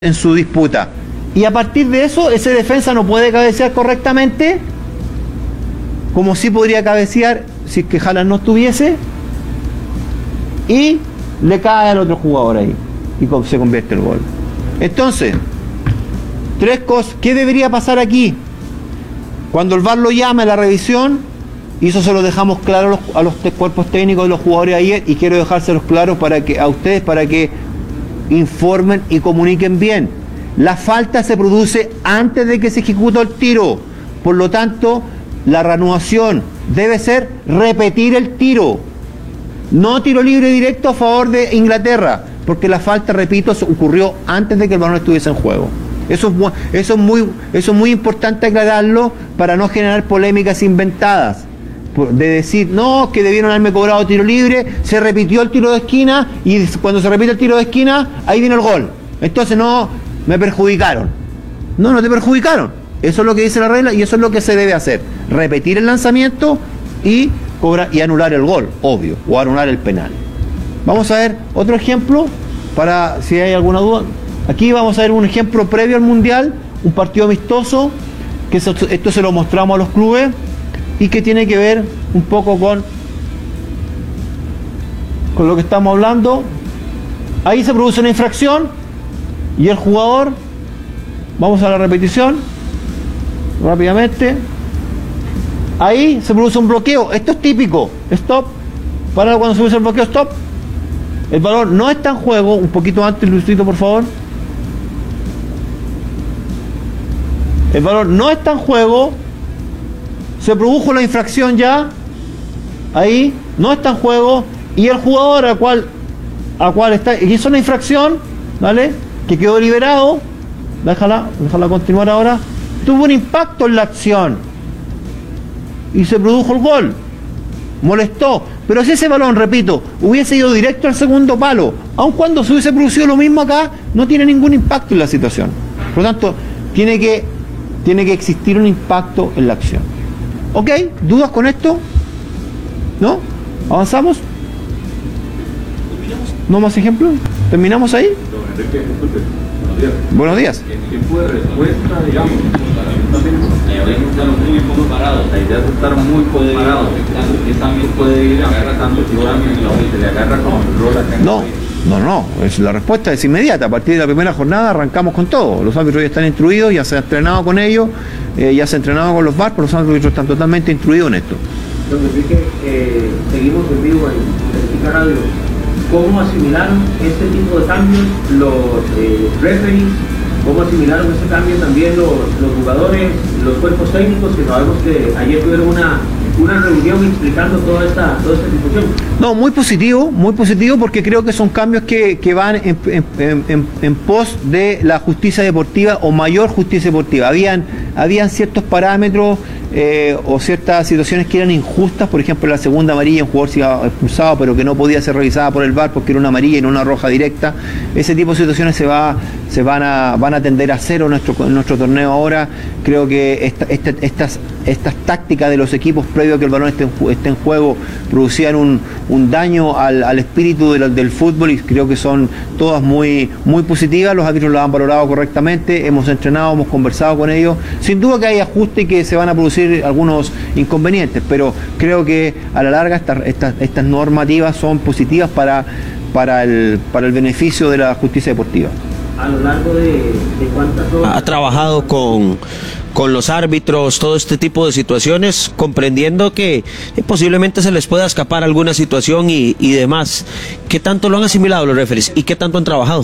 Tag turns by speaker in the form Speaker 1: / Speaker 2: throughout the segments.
Speaker 1: en su disputa. Y a partir de eso, ese defensa no puede cabecear correctamente, como sí podría cabecear si es que Haaland no estuviese, y le cae al otro jugador ahí, y se convierte el gol. Entonces, tres cosas. ¿Qué debería pasar aquí? Cuando el VAR lo llame a la revisión, y eso se lo dejamos claro a los cuerpos técnicos de los jugadores ayer, y quiero dejárselos claros a ustedes para que informen y comuniquen bien. La falta se produce antes de que se ejecute el tiro, por lo tanto la reanudación debe ser repetir el tiro, no tiro libre directo a favor de Inglaterra, porque la falta, repito, ocurrió antes de que el balón estuviese en juego. Eso es muy importante aclararlo para no generar polémicas inventadas, de decir, no, que debieron haberme cobrado tiro libre, se repitió el tiro de esquina, y cuando se repite el tiro de esquina, ahí viene el gol. Entonces no, me perjudicaron. No, no te perjudicaron. Eso es lo que dice la regla y eso es lo que se debe hacer. Repetir el lanzamiento y anular el gol, obvio, o anular el penal. Vamos a ver otro ejemplo, para si hay alguna duda. Aquí vamos a ver un ejemplo previo al Mundial, un partido amistoso, que esto se lo mostramos a los clubes, y que tiene que ver un poco con lo que estamos hablando. Ahí se produce una infracción y el jugador, vamos a la repetición rápidamente, ahí se produce un bloqueo. Esto es típico. Stop, para cuando se produce el bloqueo, stop. El balón no está en juego. Un poquito antes, Luisito, por favor. El balón no está en juego, se produjo la infracción ya, ahí no está en juego, y el jugador a cual hizo la infracción, ¿vale?, que quedó liberado, déjala continuar ahora, tuvo un impacto en la acción y se produjo el gol, molestó. Pero si ese balón, repito, hubiese ido directo al segundo palo, aun cuando se hubiese producido lo mismo acá, no tiene ningún impacto en la situación. Por lo tanto, tiene que existir un impacto en la acción. ¿Ok? ¿Dudas con esto? ¿No? ¿Avanzamos? ¿No más ejemplos? ¿Terminamos ahí? Buenos días.
Speaker 2: ¿Qué tipo de respuesta, digamos? Muy poco parados. La idea es estar muy poco parados. ¿Qué también puede ir agarrando se le agarra como el rol acá?
Speaker 1: No, la respuesta es inmediata. A partir de la primera jornada arrancamos con todo. Los árbitros ya están instruidos, ya se han entrenado con ellos, ya se han entrenado con los VAR, pero los árbitros están totalmente instruidos en esto.
Speaker 3: Don Enrique, seguimos en vivo en Tica Radio. ¿Cómo asimilaron este tipo de cambios los referees? ¿Cómo asimilaron ese cambio también los jugadores, los cuerpos técnicos, que sabemos que ayer tuvieron una reunión explicando toda esta situación?
Speaker 1: No, muy positivo, porque creo que son cambios que van en pos de la justicia deportiva o mayor justicia deportiva. Habían ciertos parámetros o ciertas situaciones que eran injustas. Por ejemplo, la segunda amarilla, un jugador se iba expulsado pero que no podía ser revisada por el VAR porque era una amarilla y no una roja directa. Ese tipo de situaciones se van a tender a cero en nuestro torneo ahora. Creo que estas tácticas de los equipos previo a que el balón esté en juego producían un daño al espíritu del fútbol, y creo que son todas muy positivas. Los árbitros las han valorado correctamente, hemos entrenado, hemos conversado con ellos. Sin duda que hay ajustes y que se van a producir algunos inconvenientes, pero creo que a la larga estas normativas son positivas para el beneficio de la justicia deportiva.
Speaker 3: A lo largo de cuántas horas
Speaker 4: ha trabajado con los árbitros, todo este tipo de situaciones, comprendiendo que posiblemente se les pueda escapar alguna situación y demás. ¿Qué tanto lo han asimilado los referees y qué tanto han trabajado?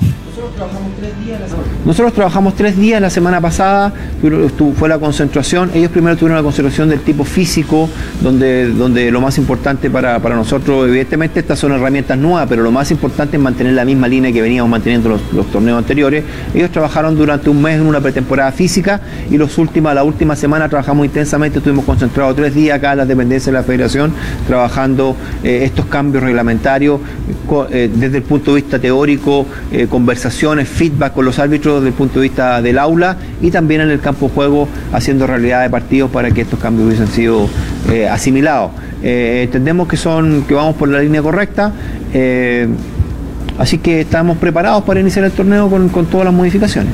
Speaker 1: Nosotros trabajamos 3 días la semana pasada, fue la concentración. Ellos primero tuvieron la concentración del tipo físico, donde lo más importante para nosotros, evidentemente estas son herramientas nuevas, pero lo más importante es mantener la misma línea que veníamos manteniendo los torneos anteriores. Ellos trabajaron durante un mes en una pretemporada física, y la última semana trabajamos intensamente. Estuvimos concentrados 3 días acá en las dependencias de la Federación, trabajando estos cambios reglamentarios desde el punto de vista teórico, conversaciones, feedback con los árbitros desde el punto de vista del aula, y también en el campo de juego, haciendo realidad de partidos para que estos cambios hubiesen sido asimilados. Entendemos que vamos por la línea correcta, así que estamos preparados para iniciar el torneo con todas las modificaciones.